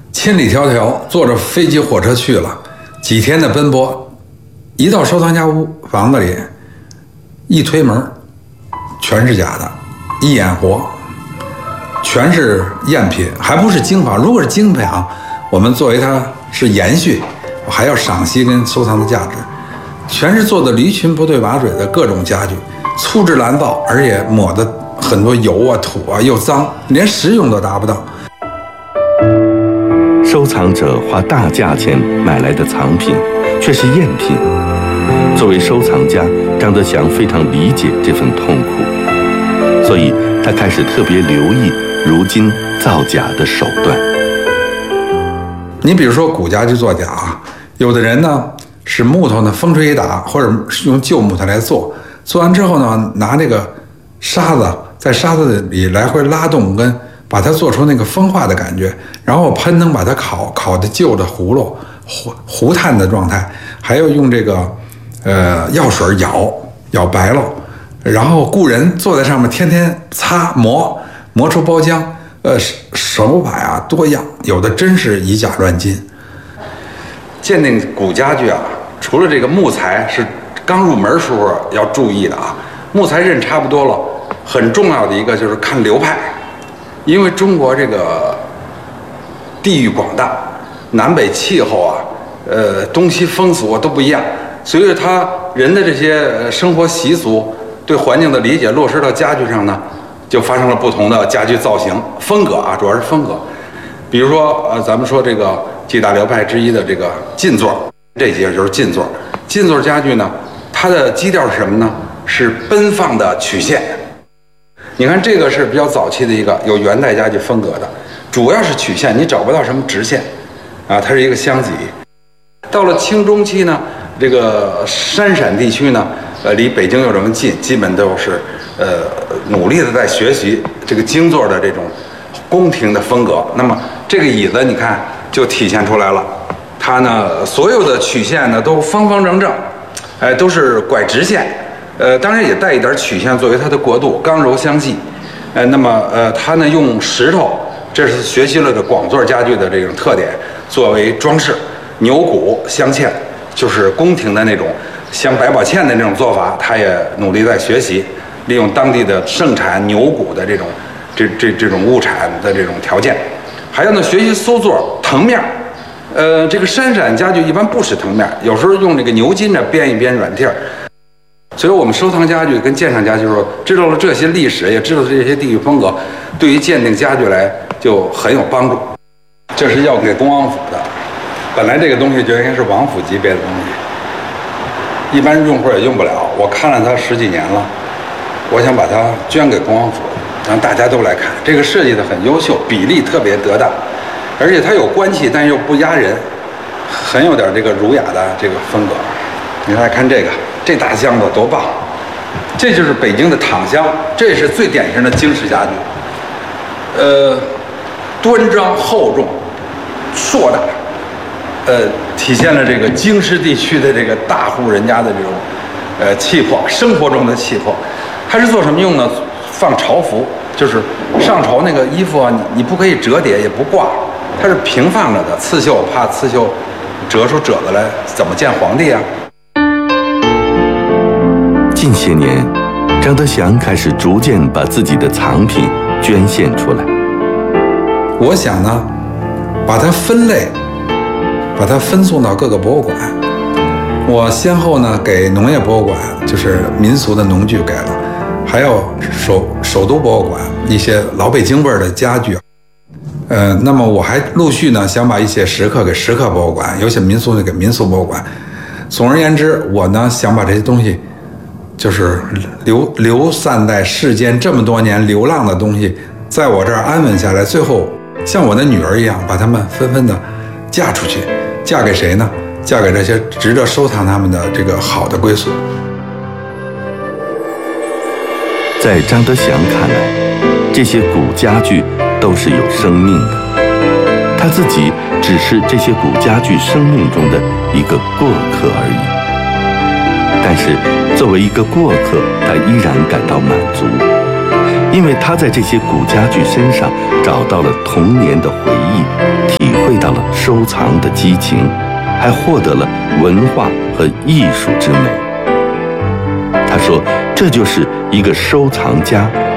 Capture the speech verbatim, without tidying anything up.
千里迢迢坐着飞机火车去了，几天的奔波，一到收藏家屋房子里，一推门，全是假的，一眼活，全是赝品，还不是精仿。如果是精仿，我们作为它是延续，还要赏析跟收藏的价值。全是做的驴群不对马嘴的各种家具，粗制滥造，而且抹的很多油啊土啊，又脏，连实用都达不到。 收藏者花大价钱买来的藏品却是赝品。作为收藏家，张德祥非常理解这份痛苦，所以他开始特别留意如今造假的手段。 你比如说古家具作假啊，有的人呢是木头呢风吹一打，或者是用旧木头来做，做完之后呢拿那个沙子在沙子里来回拉动，跟把它做出那个风化的感觉，然后喷灯把它烤烤的旧的糊漏糊糊炭的状态，还要用这个呃药水舀舀白了，然后雇人坐在上面天天擦磨磨出包浆，呃手法呀多样，有的真是以假乱金。鉴定古家具啊，除了这个木材是刚入门时候要注意的啊，木材认差不多了，很重要的一个就是看流派。因为中国这个地域广大，南北气候啊，呃，东西风俗啊都不一样，随着他人的这些生活习俗对环境的理解落实到家具上呢，就发生了不同的家具造型风格啊，主要是风格。比如说，呃，咱们说这个几大流派之一的这个进座，这节就是进座。进座家具呢，它的基调是什么呢？是奔放的曲线。你看这个是比较早期的一个有元代家具风格的，主要是曲线，你找不到什么直线，啊，它是一个相挤。到了清中期呢，这个山陕地区呢，呃，离北京又这么近，基本都是呃努力的在学习这个京座的这种宫廷的风格。那么这个椅子你看就体现出来了，它呢所有的曲线呢都方方正正，哎，都是拐直线。呃，当然也带一点曲线作为它的过渡，刚柔相济。呃，那么呃，它呢用石头，这是学习了这广座家具的这种特点，作为装饰。牛骨镶嵌，就是宫廷的那种镶百宝嵌的那种做法，它也努力在学习，利用当地的盛产牛骨的这种这这这种物产的这种条件。还有呢，学习搜座藤面。呃，这个山陕家具一般不使藤面，有时候用这个牛筋呢编一编软垫儿。所以我们收藏家具跟鉴赏家具的时候，知道了这些历史，也知道了这些地域风格，对于鉴定家具来就很有帮助。这是要给恭王府的，本来这个东西就应该是王府级别的东西，一般用户也用不了。我看了它十几年了，我想把它捐给恭王府，让大家都来看。这个设计的很优秀，比例特别得当，而且它有官气，但又不压人，很有点这个儒雅的这个风格。你来看这个。这大箱子多棒！这就是北京的躺箱，这是最典型的京式家具。呃，端庄厚重、硕大，呃，体现了这个京师地区的这个大户人家的这种呃气魄，生活中的气魄。它是做什么用呢？放朝服，就是上朝那个衣服啊，你你不可以折叠，也不挂，它是平放着的。刺绣怕刺绣折出褶子来，怎么见皇帝啊？ 近些年，张德祥开始逐渐把自己的藏品捐献出来。 我想呢，把它分类，把它分送到各个博物馆。我先后呢给农业博物馆，就是民俗的农具给了，还有首首都博物馆一些老北京味儿的家具。呃，那么我还陆续呢想把一些石刻给石刻博物馆，有些民俗的给民俗博物馆。总而言之，我呢想把这些东西。就是流流散在世间这么多年流浪的东西，在我这儿安稳下来，最后像我的女儿一样，把她们纷纷的嫁出去，嫁给谁呢？嫁给这些值得收藏他们的这个好的归宿。 在张德祥看来，这些古家具都是有生命的，他自己只是这些古家具生命中的一个过客而已。但是作为一个过客，他依然感到满足，因为他在这些古家具身上找到了童年的回忆，体会到收藏的激情，还获得了文化和艺术之美。他说，这就是一个收藏家